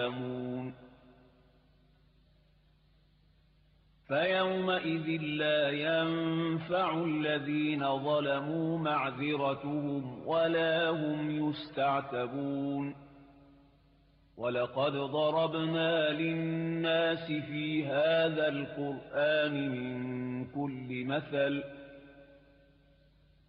يعلمون فيومئذ لا ينفع الذين ظلموا معذرتهم ولا هم يستعتبون ولقد ضربنا للناس في هذا القرآن من كل مثل